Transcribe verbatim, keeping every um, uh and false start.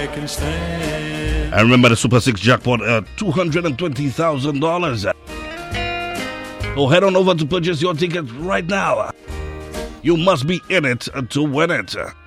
I can stand. And remember the Super six jackpot, uh, two hundred twenty thousand dollars. So head on over to purchase your ticket right now. You must be in it to win it.